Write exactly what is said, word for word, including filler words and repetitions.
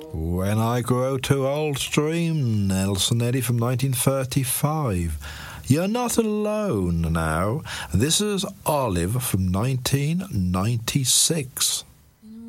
When I Grow Too Old to Dream, Nelson Eddy from nineteen thirty-five. You're Not Alone now. This is Olive from nineteen ninety-six.